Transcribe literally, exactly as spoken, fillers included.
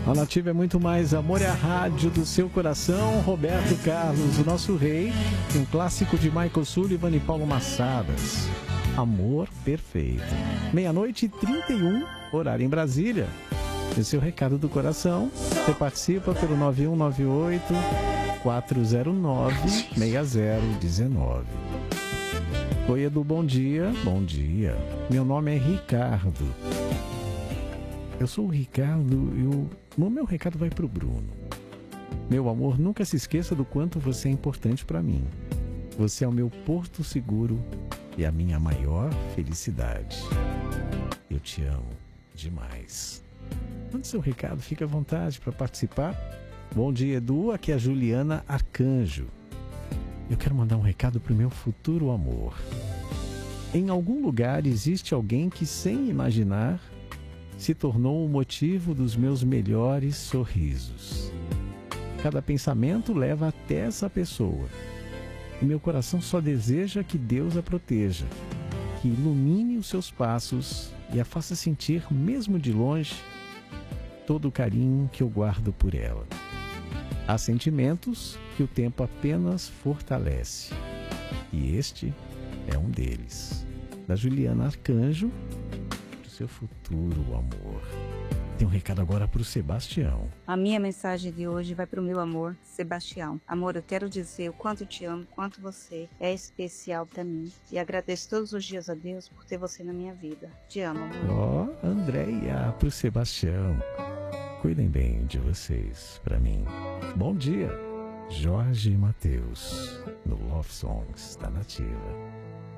A Nativa é muito mais, amor é a rádio do seu coração. Roberto Carlos, o nosso rei, um clássico de Michael Sullivan e Paulo Massadas. Amor perfeito. Meia-noite e trinta e um, horário em Brasília. E o seu recado do coração, você participa pelo nove um nove oito, quatro zero nove, seis zero um nove. Oi, Edu, bom dia. Bom dia. Meu nome é Ricardo. Eu sou o Ricardo e o o meu recado vai para o Bruno. Meu amor, nunca se esqueça do quanto você é importante para mim. Você é o meu porto seguro e a minha maior felicidade. Eu te amo demais. Mande seu recado, fique à vontade para participar. Bom dia, Edu. Aqui é a Juliana Arcanjo. Eu quero mandar um recado para o meu futuro amor. Em algum lugar existe alguém que, sem imaginar, se tornou o motivo dos meus melhores sorrisos. Cada pensamento leva até essa pessoa. E meu coração só deseja que Deus a proteja, que ilumine os seus passos e a faça sentir, mesmo de longe, todo o carinho que eu guardo por ela. Há sentimentos que o tempo apenas fortalece. E este é um deles. Da Juliana Arcanjo, seu futuro amor. Tem um recado agora para o Sebastião. A minha mensagem de hoje vai para o meu amor, Sebastião. Amor, eu quero dizer o quanto te amo, o quanto você é especial para mim. E agradeço todos os dias a Deus por ter você na minha vida. Te amo, amor. Ó, oh, Andréia, para o Sebastião. Cuidem bem de vocês, para mim. Bom dia, Jorge e Matheus, no Love Songs da Nativa.